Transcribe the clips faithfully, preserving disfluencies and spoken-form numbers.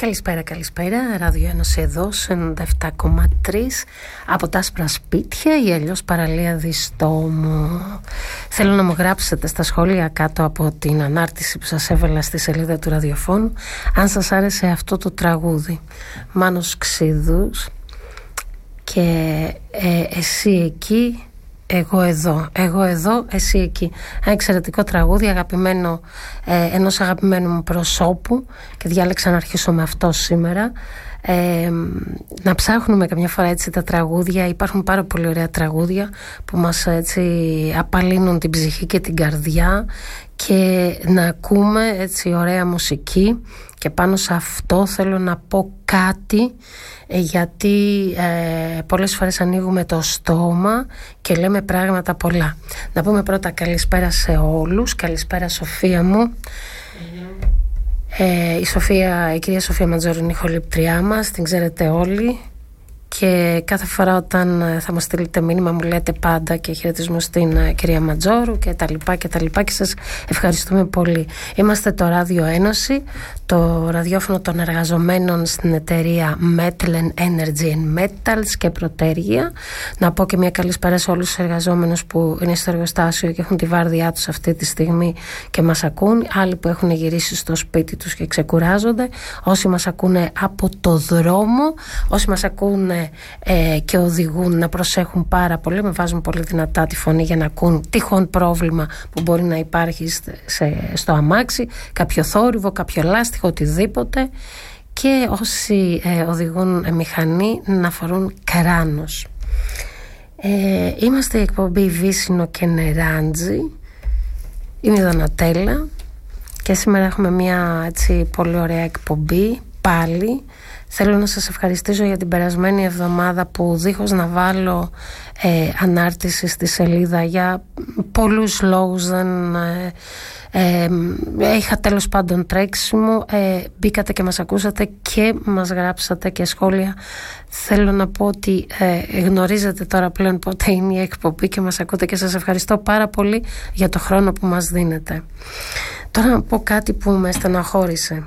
Καλησπέρα, καλησπέρα. Ράδιο Ένωση εδώ, σε ενενήντα επτά κόμμα τρία από τα άσπρα σπίτια ή αλλιώς παραλία Διστόμου. Θέλω να μου γράψετε στα σχόλια κάτω από την ανάρτηση που σας έβαλα στη σελίδα του ραδιοφώνου αν σας άρεσε αυτό το τραγούδι. Μάνος Ξίδους και ε, εσύ εκεί, εγώ εδώ, εγώ εδώ, εσύ εκεί. Ένα εξαιρετικό τραγούδι, αγαπημένο ε, ενός αγαπημένου μου προσώπου, και διάλεξα να αρχίσω με αυτό σήμερα. Ε, να ψάχνουμε καμιά φορά έτσι τα τραγούδια. Υπάρχουν πάρα πολύ ωραία τραγούδια που μας έτσι απαλύνουν την ψυχή και την καρδιά, και να ακούμε έτσι ωραία μουσική. Και πάνω σε αυτό θέλω να πω κάτι, γιατί ε, πολλές φορές ανοίγουμε το στόμα και λέμε πράγματα πολλά. Να πούμε πρώτα καλησπέρα σε όλους. Καλησπέρα Σοφία μου. Mm-hmm. ε, η, Σοφία, η κυρία Σοφία Ματζόρου είναι η ηχολήπτριά μας, την ξέρετε όλοι, και κάθε φορά όταν θα μας στείλετε μήνυμα μου λέτε πάντα και χαιρετισμό στην κυρία Ματζόρου και τα λοιπά και τα λοιπά, και σας ευχαριστούμε πολύ. Είμαστε το Ράδιο Ένωση, το ραδιόφωνο των εργαζομένων στην εταιρεία Metal Energy and Metals και Προτέργεια. Να πω και μια καλησπέρα σε όλους τους εργαζόμενους που είναι στο εργοστάσιο και έχουν τη βάρδιά τους αυτή τη στιγμή και μας ακούν, άλλοι που έχουν γυρίσει στο σπίτι τους και ξεκουράζονται, όσοι μας ακούνε από το δρόμο, όσοι μας ακούνε Ε, και οδηγούν να προσέχουν πάρα πολύ, με βάζουν πολύ δυνατά τη φωνή για να ακούν τυχόν πρόβλημα που μπορεί να υπάρχει σε, στο αμάξι, κάποιο θόρυβο, κάποιο λάστιχο, οτιδήποτε, και όσοι ε, οδηγούν ε, μηχανή να φορούν κράνος. ε, Είμαστε η εκπομπή Βύσσινο και Νεράντζι. Είμαι η Δονατέλα και σήμερα έχουμε μια έτσι πολύ ωραία εκπομπή πάλι. Θέλω να σας ευχαριστήσω για την περασμένη εβδομάδα που δίχως να βάλω ε, ανάρτηση στη σελίδα, για πολλούς λόγους δεν ε, ε, είχα τέλος πάντων τρέξιμο, ε, μπήκατε και μας ακούσατε και μας γράψατε και σχόλια. Θέλω να πω ότι ε, γνωρίζετε τώρα πλέον πότε είναι η εκπομπή και μας ακούτε, και σας ευχαριστώ πάρα πολύ για το χρόνο που μας δίνετε. Τώρα να πω κάτι που με στεναχώρησε.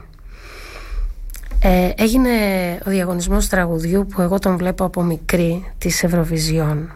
Ε, έγινε ο διαγωνισμός τραγουδιού που εγώ τον βλέπω από μικρή, της Ευρωβιζιόν.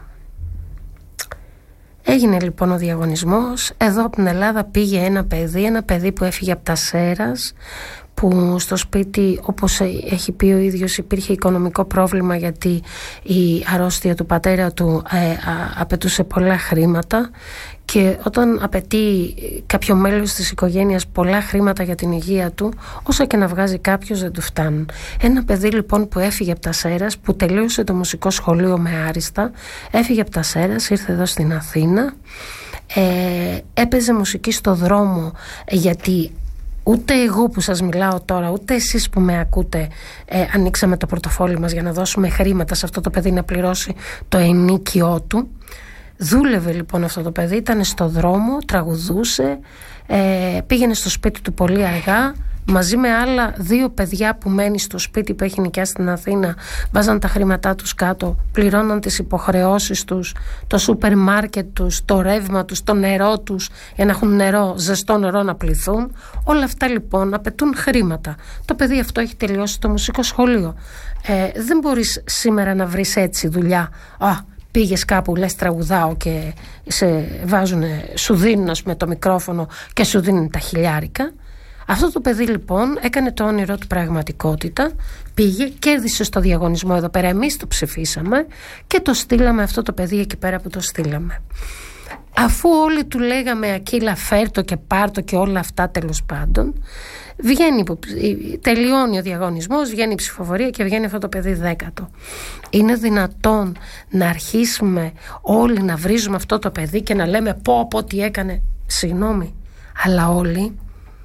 Έγινε λοιπόν ο διαγωνισμός. Εδώ από την Ελλάδα πήγε ένα παιδί, ένα παιδί που έφυγε από τα Σέρας, που στο σπίτι, όπως έχει πει ο ίδιος, υπήρχε οικονομικό πρόβλημα γιατί η αρρώστια του πατέρα του ε, α, απαιτούσε πολλά χρήματα, και όταν απαιτεί κάποιο μέλος της οικογένειας πολλά χρήματα για την υγεία του, όσο και να βγάζει κάποιος δεν του φτάνουν. Ένα παιδί λοιπόν που έφυγε από τα Σέρας, που τελείωσε το μουσικό σχολείο με άριστα, έφυγε από τα Σέρας, ήρθε εδώ στην Αθήνα, ε, έπαιζε μουσική στο δρόμο, γιατί ούτε εγώ που σας μιλάω τώρα, ούτε εσείς που με ακούτε, ε, ανοίξαμε το πορτοφόλι μας για να δώσουμε χρήματα σε αυτό το παιδί να πληρώσει το ενίκιό του. Δούλευε λοιπόν αυτό το παιδί, ήταν στο δρόμο, τραγουδούσε, ε, πήγαινε στο σπίτι του πολύ αργά, μαζί με άλλα δύο παιδιά που μένει στο σπίτι που έχει νοικιάσει στην Αθήνα. Βάζαν τα χρήματά τους κάτω, πληρώναν τις υποχρεώσεις τους, το σούπερ μάρκετ τους, το ρεύμα τους, το νερό τους, για να έχουν νερό, ζεστό νερό να πληθούν. Όλα αυτά λοιπόν απαιτούν χρήματα. Το παιδί αυτό έχει τελειώσει το μουσικό σχολείο. ε, Δεν μπορείς σήμερα να βρεις έτσι δουλειά. Α, πήγες κάπου, λες τραγουδάω και σε βάζουνε, σου δίνουν με το μικρόφωνο και σου δίνουν τα χιλιάρικα. Αυτό το παιδί λοιπόν έκανε το όνειρό του πραγματικότητα, πήγε, κέρδισε στο διαγωνισμό εδώ πέρα, εμείς το ψηφίσαμε και το στείλαμε αυτό το παιδί εκεί πέρα που το στείλαμε. Αφού όλοι του λέγαμε Ακύλα φέρτο και πάρτο και όλα αυτά, τέλος πάντων, βγαίνει, τελειώνει ο διαγωνισμός, βγαίνει η ψηφοφορία και βγαίνει αυτό το παιδί δέκατο. Είναι δυνατόν να αρχίσουμε όλοι να βρίζουμε αυτό το παιδί και να λέμε πω πω τι έκανε? Συγγνώμη, αλλά όλοι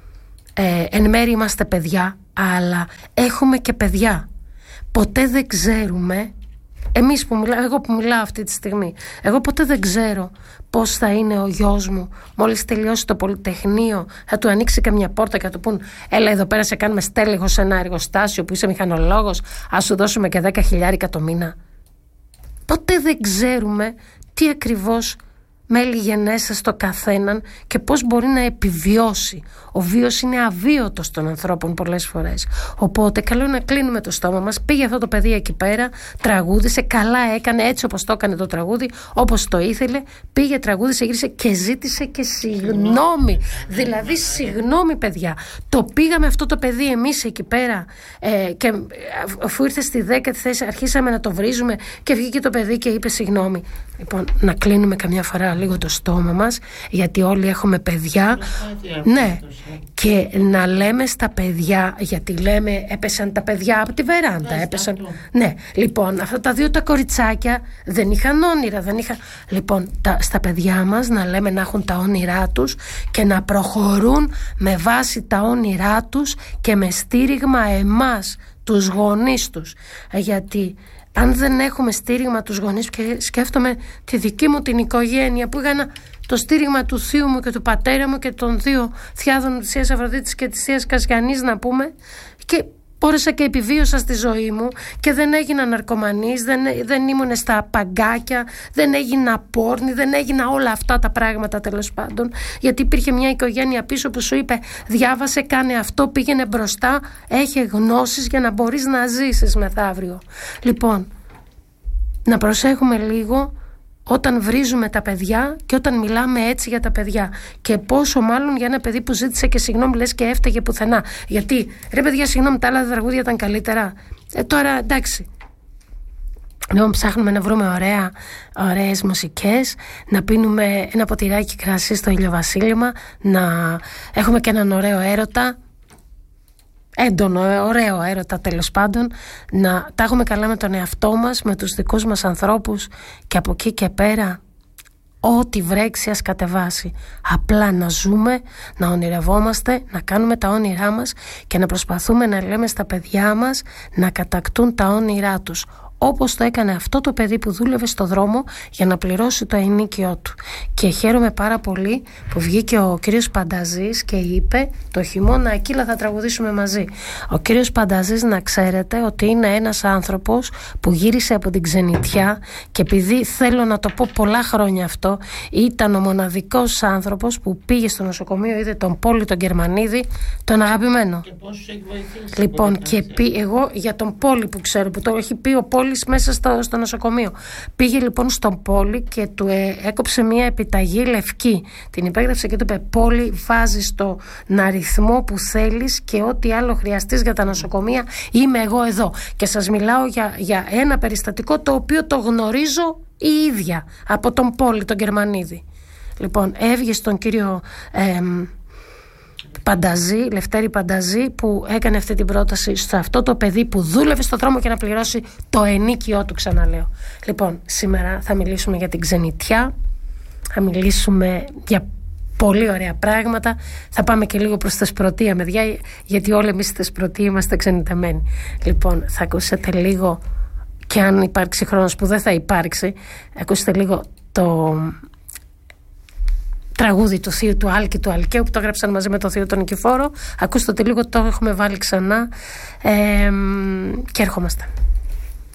ε, εν μέρει είμαστε παιδιά, αλλά έχουμε και παιδιά. Ποτέ δεν ξέρουμε, εμείς που μιλάω, εγώ που μιλάω αυτή τη στιγμή, εγώ ποτέ δεν ξέρω πώς θα είναι ο γιος μου μόλις τελειώσει το πολυτεχνείο. Θα του ανοίξει καμιά πόρτα και θα του πούν έλα εδώ πέρα σε κάνουμε στέλεχο σε ένα εργοστάσιο που είσαι μηχανολόγος, ας σου δώσουμε και δέκα χιλιάρικα το μήνα. Ποτέ δεν ξέρουμε τι ακριβώς μέλη γενέσας στο καθέναν και πώς μπορεί να επιβιώσει. Ο βίος είναι αβίωτος των ανθρώπων πολλές φορές. Οπότε καλό είναι να κλείνουμε το στόμα μας. Πήγε αυτό το παιδί εκεί πέρα, τραγούδισε, καλά έκανε, έτσι όπως το έκανε το τραγούδι, όπως το ήθελε. Πήγε, τραγούδισε, γύρισε και ζήτησε και συγγνώμη. Δηλαδή συγγνώμη παιδιά. Το πήγαμε αυτό το παιδί εμείς εκεί πέρα ε, και αφού ήρθε στη δέκατη θέση αρχίσαμε να το βρίζουμε και βγήκε το παιδί και είπε συγγνώμη. Λοιπόν, να κλείνουμε καμιά φορά λίγο το στόμα μας, γιατί όλοι έχουμε παιδιά. Ναι, και να λέμε στα παιδιά, γιατί λέμε έπεσαν τα παιδιά από τη βεράντα, έπεσαν. Ναι, λοιπόν, αυτά τα δύο τα κοριτσάκια δεν είχαν όνειρα, δεν είχαν. Λοιπόν, τα, στα παιδιά μας να λέμε να έχουν τα όνειρά τους και να προχωρούν με βάση τα όνειρά τους και με στήριγμα εμάς, τους γονείς τους. Γιατί αν δεν έχουμε στήριγμα τους γονείς, και σκέφτομαι τη δική μου την οικογένεια που είχα το στήριγμα του θείου μου και του πατέρα μου και των δύο θιάδων της Θείας Αφροδίτης και της Θείας Κασιανής, να πούμε, και μπόρεσα και επιβίωσα στη ζωή μου και δεν έγινα ναρκωμανής, δεν, δεν ήμουν στα παγκάκια, δεν έγινα πόρνη, δεν έγινα όλα αυτά τα πράγματα τέλος πάντων, γιατί υπήρχε μια οικογένεια πίσω που σου είπε διάβασε, κάνε αυτό, πήγαινε μπροστά, έχει γνώσεις για να μπορείς να ζήσεις μεθαύριο. Λοιπόν, να προσέχουμε λίγο όταν βρίζουμε τα παιδιά και όταν μιλάμε έτσι για τα παιδιά. Και πόσο μάλλον για ένα παιδί που ζήτησε και συγγνώμη, λες και έφταιγε πουθενά. Γιατί, ρε παιδιά, συγγνώμη, τα άλλα τραγούδια ήταν καλύτερα. Ε, τώρα εντάξει. Λοιπόν, ψάχνουμε να βρούμε ωραία, ωραίες μουσικές, να πίνουμε ένα ποτηράκι κρασί στο ηλιοβασίλεμα, να έχουμε και έναν ωραίο έρωτα. Έντονο, ωραίο έρωτα τέλος πάντων, να τα έχουμε καλά με τον εαυτό μας, με τους δικούς μας ανθρώπους και από εκεί και πέρα ό,τι βρέξει ας κατεβάσει. Απλά να ζούμε, να ονειρευόμαστε, να κάνουμε τα όνειρά μας και να προσπαθούμε να λέμε στα παιδιά μας να κατακτούν τα όνειρά τους. Όπως το έκανε αυτό το παιδί που δούλευε στο δρόμο για να πληρώσει το ενίκιο του. Και χαίρομαι πάρα πολύ που βγήκε ο κύριος Πανταζής και είπε το χειμώνα Ακύλα θα τραγουδήσουμε μαζί. Ο κύριος Πανταζής, να ξέρετε ότι είναι ένας άνθρωπος που γύρισε από την ξενιτιά και επειδή θέλω να το πω πολλά χρόνια αυτό, ήταν ο μοναδικός άνθρωπος που πήγε στο νοσοκομείο, είδε τον Πόλη τον Γερμανίδη, τον αγαπημένο. Και πόσους έχει βοηθήσει. Λοιπόν, και πει, εγώ για τον Πόλη που ξέρω, που το έχει πει ο Πόλης μέσα στο, στο νοσοκομείο. Πήγε λοιπόν στον Πόλη και του ε, έκοψε μια επιταγή λευκή. Την υπέγραψε και του είπε Πόλη, βάζεις τον αριθμό που θέλεις και ό,τι άλλο χρειαστείς για τα νοσοκομεία είμαι εγώ εδώ. Και σας μιλάω για, για ένα περιστατικό το οποίο το γνωρίζω η ίδια από τον Πόλη τον Γερμανίδη. Λοιπόν, έβγε στον κύριο ε, Πανταζή, Λευτέρη Πανταζή, που έκανε αυτή την πρόταση σε αυτό το παιδί που δούλευε στο δρόμο και να πληρώσει το ενίκιό του, ξαναλέω. Λοιπόν, σήμερα θα μιλήσουμε για την ξενιτιά, θα μιλήσουμε για πολύ ωραία πράγματα, θα πάμε και λίγο προς Θεσπρωτεία, παιδιά, γιατί όλοι εμείς στη Θεσπρωτεία είμαστε ξενιτεμένοι. Λοιπόν, θα ακούσετε λίγο, και αν υπάρξει χρόνος που δεν θα υπάρξει, ακούσετε λίγο το τραγούδι του θείου του Άλκη του Αλκαίου που το έγραψαν μαζί με τον θείο τον Νικηφόρο. Ακούστε το λίγο, το έχουμε βάλει ξανά ε, και ερχόμαστε.